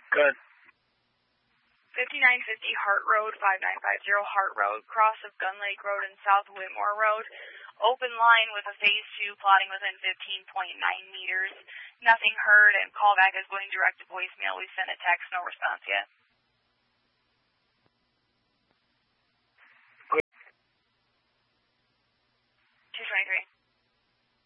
Good. 5950 Hart Road, 5950 Hart Road, cross of Gun Lake Road and South Whitmore Road. Open line with a phase 2, plotting within 15.9 meters. Nothing heard, and callback is going direct to voicemail. We sent a text, no response yet.